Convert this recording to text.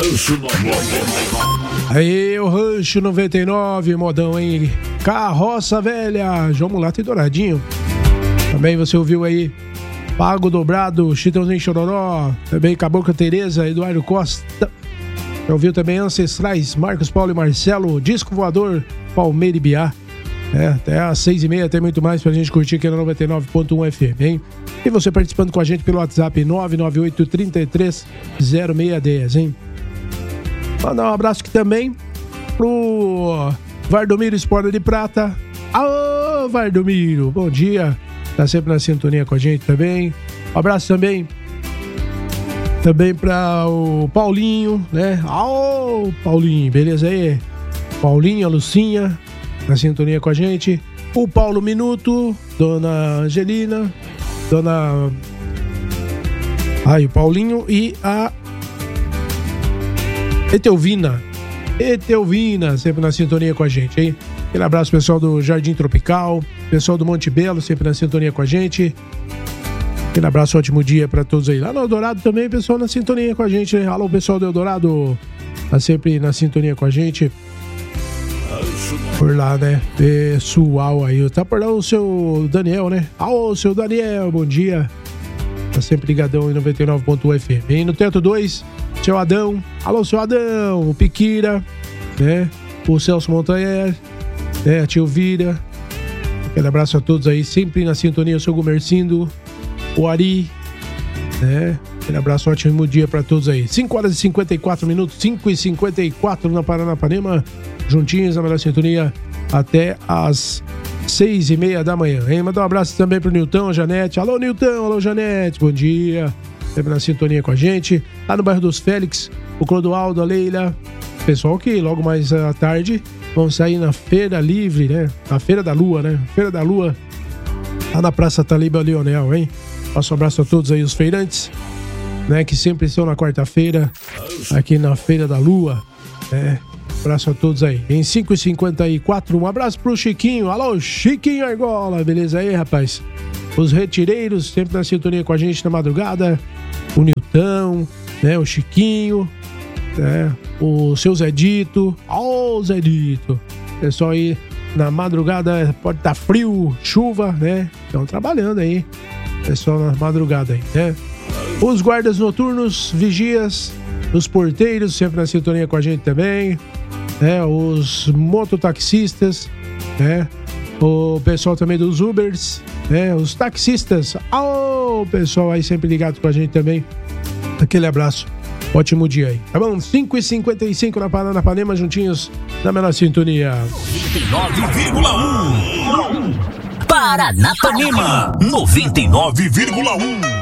Aí, o Rancho 99, modão, hein? Carroça Velha, João Mulato e Douradinho. Também você ouviu aí Pago Dobrado, Chitãozinho Chororó. Também Cabocla Tereza, Eduardo Costa. Já ouviu também Ancestrais, Marcos Paulo e Marcelo. Disco Voador, Palmeira e Biá. Até às 6h30 tem muito mais pra gente curtir aqui na 99.1 FM, hein? E você participando com a gente pelo WhatsApp 998-33-0610, hein? Mandar um abraço aqui também pro Vardomiro Esporte de Prata. Alô, Vardomiro, bom dia. Tá sempre na sintonia com a gente também. Um abraço também para o Paulinho, né? Alô, Paulinho, beleza aí? Paulinho, a Lucinha, na sintonia com a gente. O Paulo Minuto, Dona Angelina, o Paulinho e a Etelvina, sempre na sintonia com a gente, hein? Aquele abraço pessoal do Jardim Tropical, pessoal do Monte Belo, sempre na sintonia com a gente. Aquele abraço, ótimo dia pra todos aí. Lá no Eldorado também, pessoal na sintonia com a gente, hein? Alô, pessoal do Eldorado, tá sempre na sintonia com a gente. Por lá, né? Pessoal aí, tá por lá o seu Daniel, né? Alô, seu Daniel, bom dia. Tá sempre ligadão em 99.1 FM. E no Teto 2, seu Adão. Alô, seu Adão, o Piquira, né? O Celso Montanher, né? A Tio Vira. Aquele abraço a todos aí, sempre na sintonia, o seu Gumercindo, o Ari, né? Aquele abraço, ótimo dia pra todos aí. 5h54, 5h54 na Paranapanema, juntinhos na melhor sintonia até as 6h30 da manhã, hein? Mandar um abraço também pro Nilton, a Janete. Alô, Nilton, alô, Janete, bom dia. Sempre na sintonia com a gente. Lá no bairro dos Félix, o Clodoaldo, a Leila. Pessoal que logo mais à tarde vão sair na Feira Livre, né? Na Feira da Lua, né? Feira da Lua, lá na Praça Talíbia Leonel, hein? Passo um abraço a todos aí os feirantes, né? Que sempre estão na quarta-feira aqui na Feira da Lua, né? Abraço a todos aí. Em 5h54, um abraço pro Chiquinho. Alô, Chiquinho Argola, beleza aí, rapaz? Os retireiros, sempre na sintonia com a gente na madrugada. O Nilton, né? O Chiquinho, né? O seu Zedito. Ô, Zedito. Pessoal aí na madrugada, pode estar frio, chuva, né? Estão trabalhando aí. Pessoal na madrugada aí, né? Os guardas noturnos, vigias, os porteiros, sempre na sintonia com a gente também. Os mototaxistas, né? O pessoal também dos Ubers, né? Os taxistas, o pessoal aí sempre ligado com a gente também. Aquele abraço, ótimo dia aí, tá bom? 5h55 na Paranapanema, juntinhos na menor sintonia. 99,1 Paranapanema 99,1